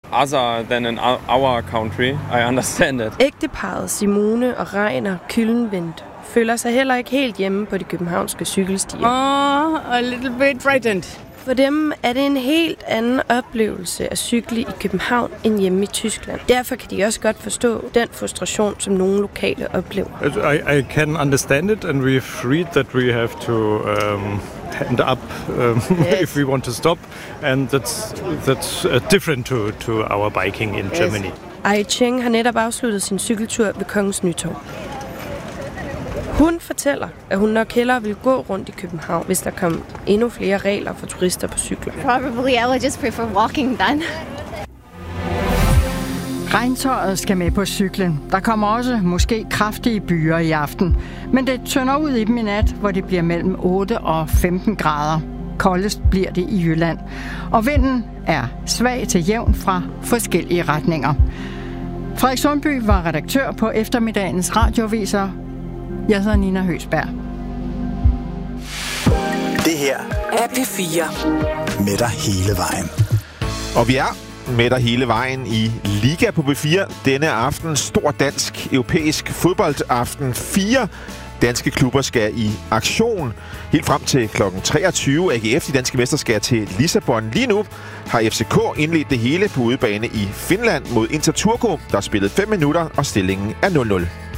other than in our country. I understand it. Ægteparret Simone og Reiner Kyllenvendt føler sig heller ikke helt hjemme på de københavnske cykelstier. A little bit frightened. For dem er det en helt anden oplevelse at cykle i København end hjemme i Tyskland. Derfor kan de også godt forstå den frustration, som nogle lokale oplever. I can understand it, and we've read that we have to hand up if we want to stop, and that's different to our biking in Germany. Ai Cheng har netop afsluttet sin cykeltur ved Kongens Nytorv. Hun fortæller, at hun nok hellere vil gå rundt i København, hvis der kom endnu flere regler for turister på cykler. Probably I would just prefer walking then. Regntøjet skal med på cyklen. Der kommer også måske kraftige byer i aften. Men det tynder ud i dem i nat, hvor det bliver mellem 8 og 15 grader. Koldest bliver det i Jylland. Og vinden er svag til jævn fra forskellige retninger. Frederik Sundby var redaktør på eftermiddagens radioaviser. Jeg hedder Nina Høsberg. Det her er P4. Med dig hele vejen. Og vi er med dig hele vejen i Liga på P4. Denne aften stor dansk europæisk fodboldaften. 4 danske klubber skal i aktion helt frem til kl. 23. AGF, de danske mester, skal til Lissabon. Lige nu har FCK indledt det hele på udebane i Finland mod Inter Turku. Der er spillet 5 minutter, og stillingen er 0-0.